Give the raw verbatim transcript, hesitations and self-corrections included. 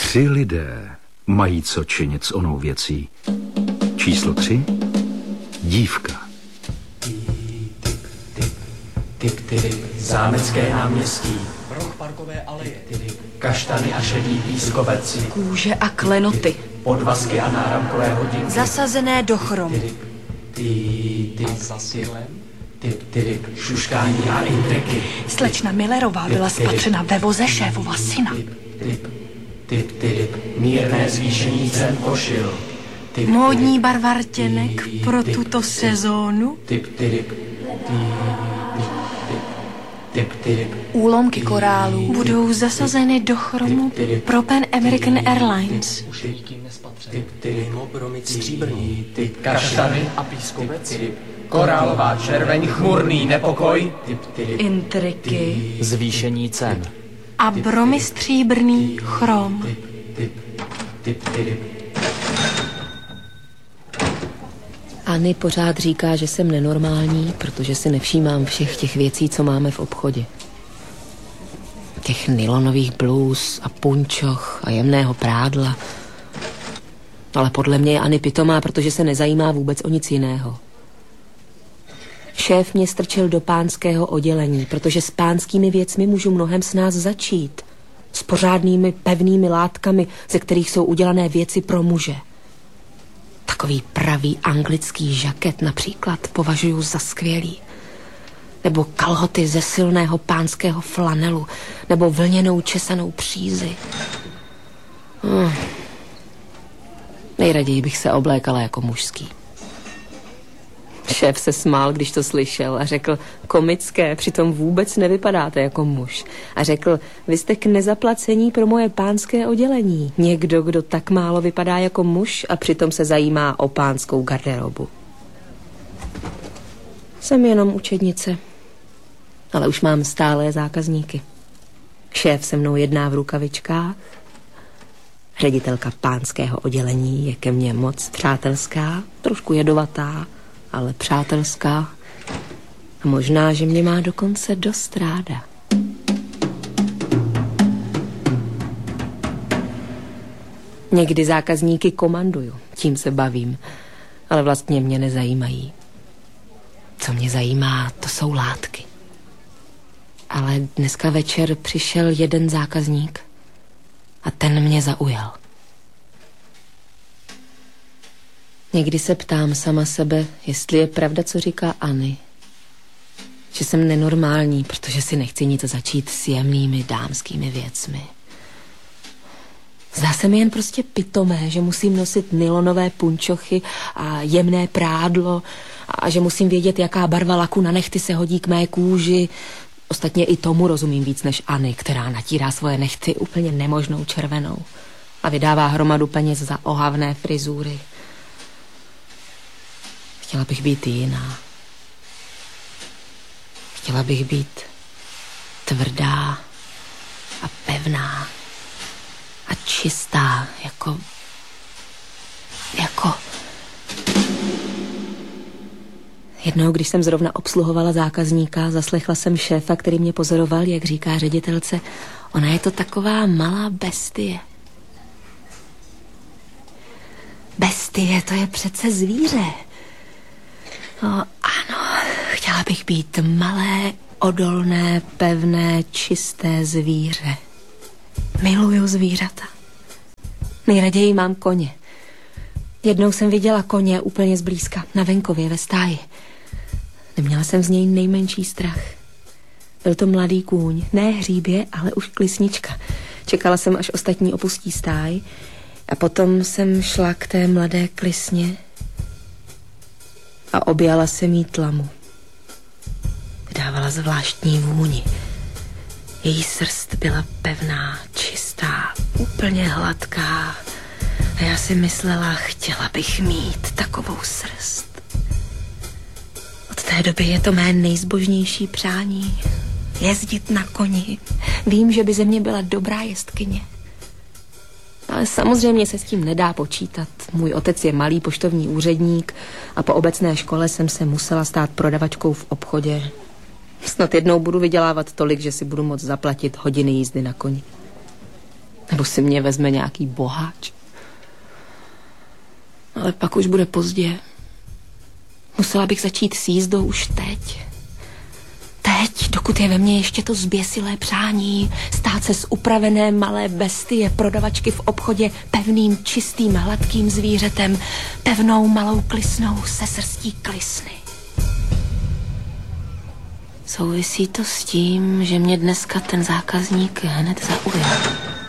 Tři lidé mají co činit s onou věcí. Číslo tři. Dívka. Tip, tip, zámecké náměstí, roh parkové aleje, kaštany a šedý pískovec, kůže a klenoty, podvazky a náramkové hodinky, zasazené do chromu, tip, tip, šuškání a intriky. Slečna Millerová byla spatřena ve voze šéfova syna. Tip, tip, tip, mírné zvýšení cen košil. Módní barva rtěnek pro tuto sezónu. Tip, tip, Tip, tip. Úlomky korálů budou zasazeny do chromu pro Pan American Airlines. Tip, tip. Stříbrný, tip, kaštany a pískovec, korálová červeň, chmurný nepokoj, tip, tip. Intriky, zvýšení cen a bromy stříbrný chrom. Tip, tip, tip, tip. Anny pořád říká, že jsem nenormální, protože si nevšímám všech těch věcí, co máme v obchodě. Těch nylonových blůz a punčoch a jemného prádla. Ale podle mě je Anny pitomá, protože se nezajímá vůbec o nic jiného. Šéf mě strčil do pánského oddělení, protože s pánskými věcmi můžu mnohem s nás začít. S pořádnými pevnými látkami, ze kterých jsou udělané věci pro muže. Takový pravý anglický žaket například považuji za skvělý. Nebo kalhoty ze silného pánského flanelu. Nebo vlněnou česanou přízi. Hmm. Nejraději bych se oblékala jako mužský. Šéf se smál, když to slyšel a řekl, komické, přitom vůbec nevypadáte jako muž. A řekl, vy jste k nezaplacení pro moje pánské oddělení. Někdo, kdo tak málo vypadá jako muž a přitom se zajímá o pánskou garderobu. Jsem jenom učednice, ale už mám stálé zákazníky. Šéf se mnou jedná v rukavičkách. Ředitelka pánského oddělení je ke mně moc přátelská, trošku jedovatá, ale přátelská. A možná, že mě má dokonce dost ráda. Někdy zákazníky komanduju, tím se bavím, ale vlastně mě nezajímají. Co mě zajímá, to jsou látky. Ale dneska večer přišel jeden zákazník a ten mě zaujal. Někdy se ptám sama sebe, jestli je pravda, co říká Anny. Že jsem nenormální, protože si nechci nic začít s jemnými dámskými věcmi. Zdá se mi jen prostě pitomé, že musím nosit nylonové punčochy a jemné prádlo a že musím vědět, jaká barva laku na nehty se hodí k mé kůži. Ostatně i tomu rozumím víc než Anny, která natírá svoje nehty úplně nemožnou červenou a vydává hromadu peněz za ohavné frizury. Chtěla bych být jiná. Chtěla bych být tvrdá a pevná a čistá, jako... jako... Jednou, když jsem zrovna obsluhovala zákazníka, zaslechla jsem šéfa, který mě pozoroval, jak říká ředitelce, ona je to taková malá bestie. Bestie, to je přece zvíře. No, ano, chtěla bych být malé, odolné, pevné, čisté zvíře. Miluju zvířata. Nejraději mám koně. Jednou jsem viděla koně úplně zblízka, na venkově ve stáji. Neměla jsem z něj nejmenší strach. Byl to mladý kůň, ne hříbě, ale už klisnička. Čekala jsem, až ostatní opustí stáj a potom jsem šla k té mladé klisně a objala jsem jí tlamu. Vydávala zvláštní vůni. Její srst byla pevná, čistá, úplně hladká. A já si myslela, chtěla bych mít takovou srst. Od té doby je to mé nejzbožnější přání. Jezdit na koni. Vím, že by ze mě byla dobrá jezdkyně. Ale samozřejmě se s tím nedá počítat. Můj otec je malý poštovní úředník a po obecné škole jsem se musela stát prodavačkou v obchodě. Snad jednou budu vydělávat tolik, že si budu moct zaplatit hodiny jízdy na koni. Nebo si mě vezme nějaký boháč. Ale pak už bude pozdě. Musela bych začít s jízdou už teď. Teď, dokud je ve mně ještě to zběsilé přání, stát se z upravené malé bestie prodavačky v obchodě pevným, čistým, hladkým zvířetem, pevnou malou klisnou se srstí klisny. Souvisí to s tím, že mě dneska ten zákazník hned zaujal.